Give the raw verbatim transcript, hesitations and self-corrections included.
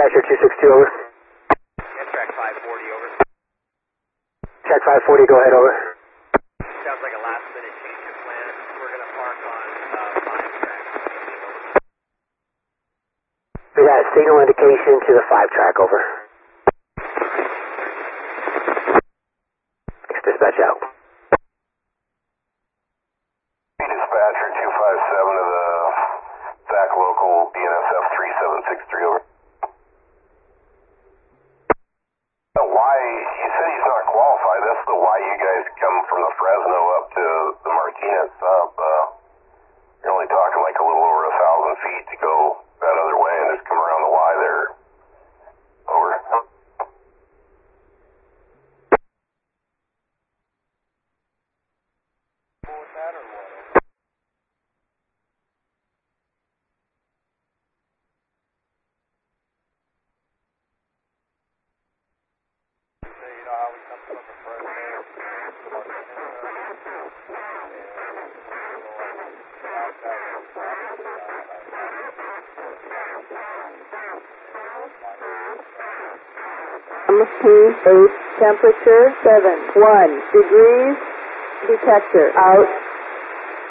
Dispatcher two six two, over. Yeah, track five forty, over. Track five forty, go ahead, over. Sounds like a last minute change of plan. We're going to park on uh, five track. We got a signal indication to the five track, over. Thanks, dispatch out. Dispatcher two five seven to the V A C local B N S F three seven six three, over. Why, you said he's not qualified, that's the why you guys come from the Fresno up to the Martinez sub. Uh, you're only talking like a little over a thousand feet to go that other way and just come around the Y there. Over. eight, temperature seven, one degrees, detector out.